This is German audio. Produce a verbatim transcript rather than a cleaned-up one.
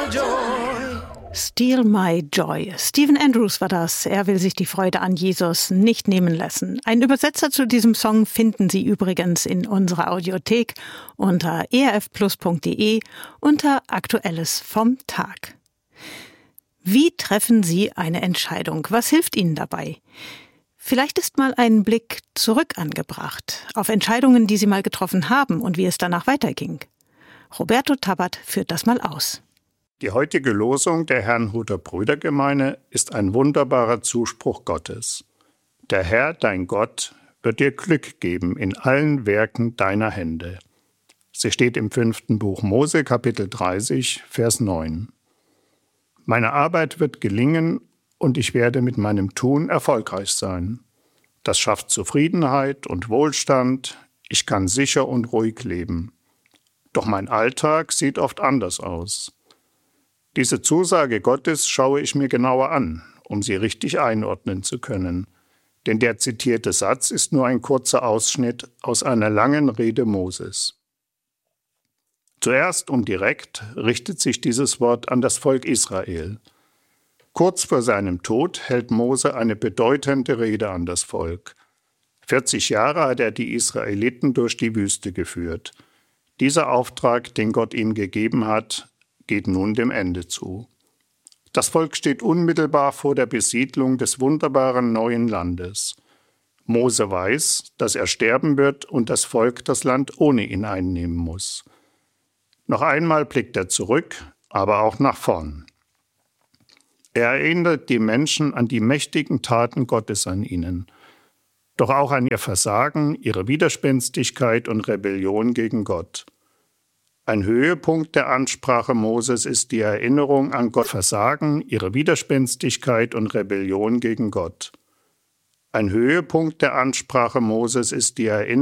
joy. Steal My Joy. Stephen Andrews war das. Er will sich die Freude an Jesus nicht nehmen lassen. Einen Übersetzer zu diesem Song finden Sie übrigens in unserer Audiothek unter e r f plus punkt d e unter Aktuelles vom Tag. Wie treffen Sie eine Entscheidung? Was hilft Ihnen dabei? Vielleicht ist mal ein Blick zurück angebracht auf Entscheidungen, die Sie mal getroffen haben und wie es danach weiterging. Roberto Tabat führt das mal aus. Die heutige Losung der Herrnhuter Brüdergemeine ist ein wunderbarer Zuspruch Gottes. Der Herr, dein Gott, wird dir Glück geben in allen Werken deiner Hände. Sie steht im fünften Buch Mose, Kapitel dreißig, Vers neun. Meine Arbeit wird gelingen und ich werde mit meinem Tun erfolgreich sein. Das schafft Zufriedenheit und Wohlstand. Ich kann sicher und ruhig leben. Doch mein Alltag sieht oft anders aus. Diese Zusage Gottes schaue ich mir genauer an, um sie richtig einordnen zu können. Denn der zitierte Satz ist nur ein kurzer Ausschnitt aus einer langen Rede Moses. Zuerst und direkt richtet sich dieses Wort an das Volk Israel. Kurz vor seinem Tod hält Mose eine bedeutende Rede an das Volk. vierzig Jahre hat er die Israeliten durch die Wüste geführt. Dieser Auftrag, den Gott ihm gegeben hat, geht nun dem Ende zu. Das Volk steht unmittelbar vor der Besiedlung des wunderbaren neuen Landes. Mose weiß, dass er sterben wird und das Volk das Land ohne ihn einnehmen muss. Noch einmal blickt er zurück, aber auch nach vorn. Er erinnert die Menschen an die mächtigen Taten Gottes an ihnen, doch auch an ihr Versagen, ihre Widerspenstigkeit und Rebellion gegen Gott. Ein Höhepunkt der Ansprache Moses ist die Erinnerung an Gottes Versagen, ihre Widerspenstigkeit und Rebellion gegen Gott. Ein Höhepunkt der Ansprache Moses ist die Erinnerung